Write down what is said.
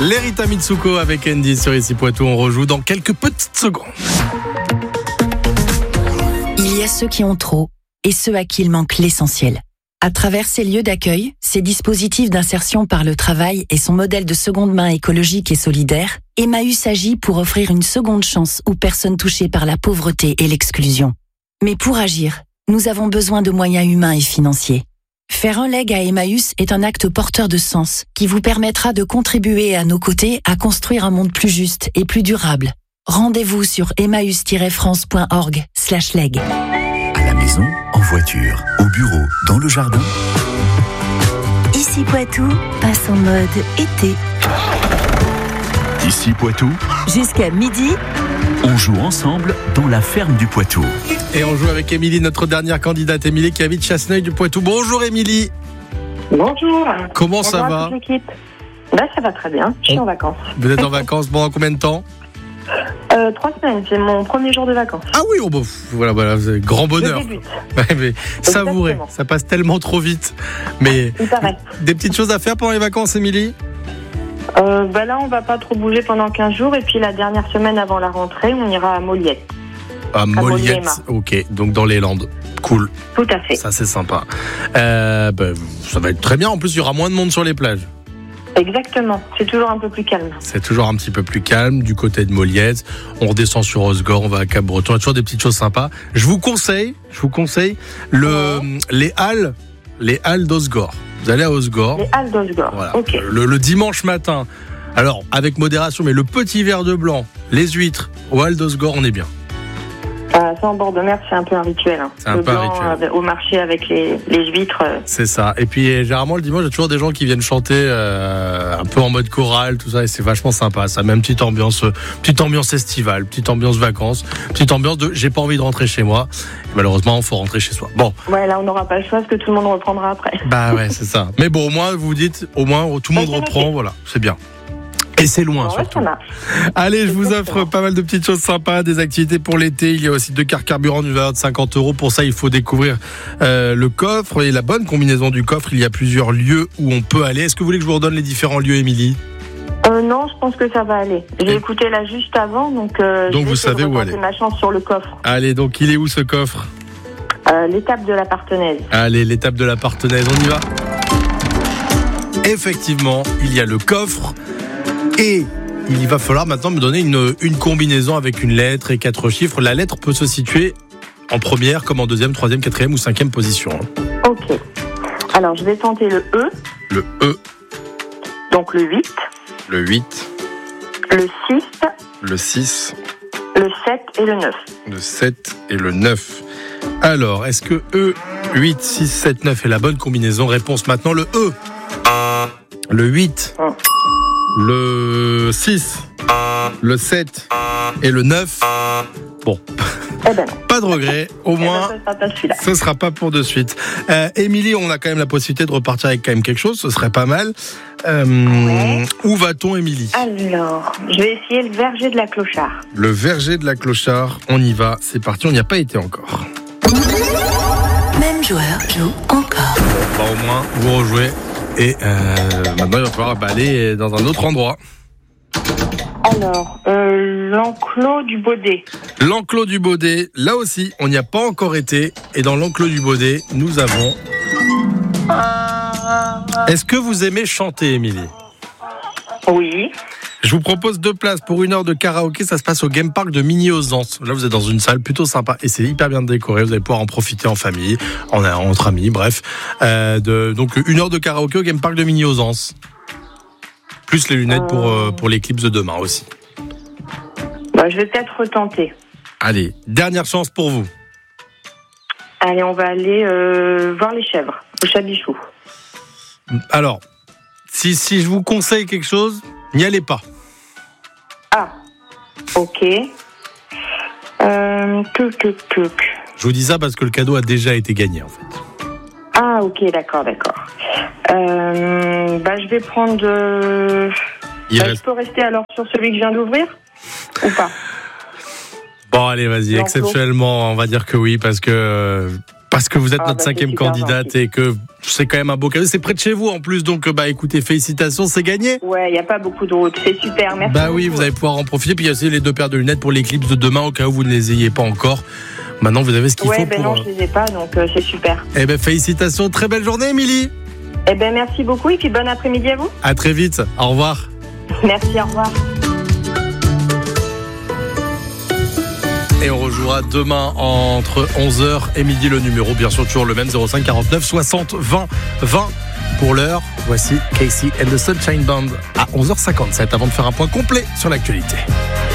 Les Rita Mitsuko avec Andy sur Ici Poitou. On rejoue dans quelques petites secondes. Il y a ceux qui ont trop et ceux à qui il manque l'essentiel. À travers ces lieux d'accueil, ces dispositifs d'insertion par le travail et son modèle de seconde main écologique et solidaire, Emmaüs agit pour offrir une seconde chance aux personnes touchées par la pauvreté et l'exclusion. Mais pour agir, nous avons besoin de moyens humains et financiers. Faire un leg à Emmaüs est un acte porteur de sens qui vous permettra de contribuer à nos côtés à construire un monde plus juste et plus durable. Rendez-vous sur emmaüs-france.org/leg. À la maison, en voiture, au bureau, dans le jardin. Ici Poitou passe en mode été. Ici Poitou, Jusqu'à midi, on joue ensemble dans la ferme du Poitou. Et on joue avec Émilie, notre dernière candidate. Émilie qui habite Chasseneuil du Poitou. Bonjour Émilie. Bonjour. Comment ça Bonjour va à toute l'équipe. Ça va très bien. Je suis en vacances. Vous êtes en vacances pendant combien de temps? 3 semaines, c'est mon premier jour de vacances. Ah oui, voilà, vous avez grand bonheur. Je débute. Ouais, mais savourez, Exactement. ça passe tellement trop vite. Mais Il paraît. des petites choses à faire pendant les vacances, Émilie? Là, on va pas trop bouger pendant 15 jours. Et puis la dernière semaine avant la rentrée, on ira à Moliette. À Moliette, Moliema. ok, donc dans les Landes. Cool, Tout à fait. ça c'est sympa. Ça va être très bien, en plus il y aura moins de monde sur les plages. Exactement. C'est toujours un peu plus calme. C'est toujours un petit peu plus calme du côté de Moliette. On redescend sur Osgore, on va à Cap-Breton. Il y a toujours des petites choses sympas. Je vous conseille les halles d'Osgore. Vous allez à Osgore. Les Halles d'Osgore. Voilà. Ok. Le dimanche matin. Alors, avec modération, mais le petit verre de blanc, les huîtres, aux halles d'Osgore, on est bien. Ça, en bord de mer, c'est un peu un rituel. C'est un le peu un blanc, rituel. au marché avec les huîtres. C'est ça. Et puis, généralement, le dimanche, il y a toujours des gens qui viennent chanter un peu en mode chorale, tout ça, et c'est vachement sympa. Ça met une petite ambiance estivale, petite ambiance vacances, petite ambiance de j'ai pas envie de rentrer chez moi. Et malheureusement, il faut rentrer chez soi. Bon. Ouais, là, on n'aura pas le choix parce que tout le monde reprendra après. Bah ouais, c'est ça. Mais bon, au moins, vous vous dites, tout le monde reprend, voilà, c'est bien. Et c'est loin, Ouais, surtout. ça marche. Allez, je vous Exactement. offre pas mal de petites choses sympas, des activités pour l'été. Il y a aussi 2 cartes carburant d'une valeur de 50 €. Pour ça, il faut découvrir le coffre et la bonne combinaison du coffre. Il y a plusieurs lieux où on peut aller. Est-ce que vous voulez que je vous redonne les différents lieux, Émilie? Non, je pense que ça va aller. J'ai écouté là juste avant, donc je vais vous essayer savez de où retenter aller. ma chance sur le coffre. Allez, donc il est où ce coffre? L'étape de la Partenaise. Allez, l'étape de la Partenaise, on y va. Effectivement, il y a le coffre et il va falloir maintenant me donner une combinaison avec une lettre et 4 chiffres. La lettre peut se situer en première, comme en deuxième, troisième, quatrième ou cinquième position. Ok. Alors, je vais tenter le E, Le E, donc le 8, le 8, le 6, le 6, le 7 et le 9. le 7 et le 9. Alors, est-ce que E, 8, 6, 7, 9 est la bonne combinaison? Réponse maintenant, le E. Le 8, le 6, le 7 et le 9. Bon, Eh ben non. pas de regret, au moins... Eh ben, ça sera pas celui-là. Ce sera pas pour de suite. Émilie, on a quand même la possibilité de repartir avec quand même quelque chose, ce serait pas mal. Ouais. Où va-t-on, Émilie? Alors, je vais essayer le verger de la Clochard. Le verger de la Clochard, on y va, c'est parti, on n'y a pas été encore. Même joueur joue encore. Bah, au moins, vous rejouez. Et maintenant, il va falloir aller dans un autre endroit. Alors, l'enclos du Baudet. L'enclos du Baudet, là aussi, on n'y a pas encore été. Et dans l'enclos du Baudet, nous avons... Est-ce que vous aimez chanter, Émilie? Oui. Je vous propose 2 places pour 1 heure de karaoké. Ça se passe au Game Park de Migny-aux-Anses. Là, vous êtes dans une salle plutôt sympa et c'est hyper bien décoré. Vous allez pouvoir en profiter en famille, entre amis, bref. Donc 1 heure de karaoké au Game Park de Migny-aux-Anses. Plus les lunettes pour l'éclipse de demain aussi. Bah, je vais peut-être retenter. Allez, dernière chance pour vous. Allez, on va aller voir les chèvres, au Chabichou. Alors, si je vous conseille quelque chose, n'y allez pas. Ah, ok. Je vous dis ça parce que le cadeau a déjà été gagné, en fait. Ah, ok, d'accord. Je vais prendre... Je peux rester alors sur celui que je viens d'ouvrir ou pas? Bon, allez, vas-y, L'enclos. exceptionnellement, on va dire que oui, parce que Parce que vous êtes notre c'est 5e super candidate gentil. et que c'est quand même un beau cadeau. C'est près de chez vous en plus, donc écoutez, félicitations, c'est gagné. Ouais, il n'y a pas beaucoup de route. C'est super, merci. Oui, beaucoup. vous allez pouvoir en profiter. Puis il y a aussi les 2 paires de lunettes pour l'éclipse de demain au cas où vous ne les ayez pas encore. Maintenant, vous avez ce qu'il faut pour... non, je les ai pas, donc c'est super. Félicitations, très belle journée, Émilie. Merci beaucoup et puis bon après-midi à vous. À très vite, au revoir. Merci, au revoir. Et on rejouera demain entre 11h et midi le numéro, bien sûr toujours le même, 05 49 60 20 20. Pour l'heure, voici Casey and the Sunshine Band à 11h57 avant de faire un point complet sur l'actualité.